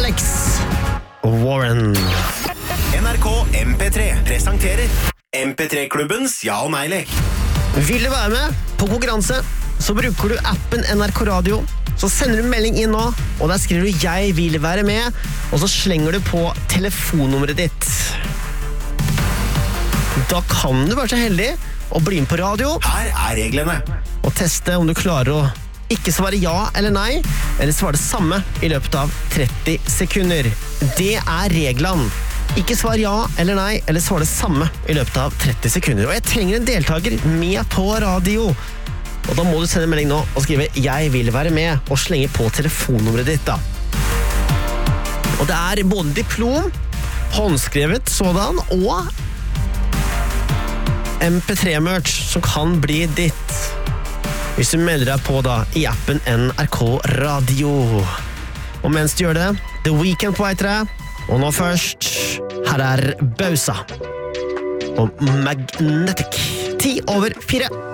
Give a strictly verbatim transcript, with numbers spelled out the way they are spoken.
seks Warren. N R K M P tre presenterer M P tre-klubbens ja- og nei-lek. Vil du være med på konkurranse, så bruker du appen N R K Radio. Så sender du melding inn nå, og der skriver du «Jeg vil være med», og så slenger du på telefonnummeret ditt. Da kan du være så heldig å bli med på radio. Her er reglene. Og teste om du klarer å ikke svare ja eller nei, eller svare det samme i løpet av tretti sekunder. Det er reglene. Ikke svar ja eller nei, eller svare det samme i løpet av tretti sekunder. Og jeg trenger en deltaker med på radio. Og da må du sende melding nå og skrive «Jeg vil være med» og slenge på telefonnummeret ditt da. Og det er både diplom, håndskrevet sådan, og M P tre-merch som kan bli ditt. Hvis du melder deg på da i appen N R K Radio. Og mens du gjør det, The Weeknd på vei til deg. Og nå først, her er Bausa og Magnetic. Ti over fire.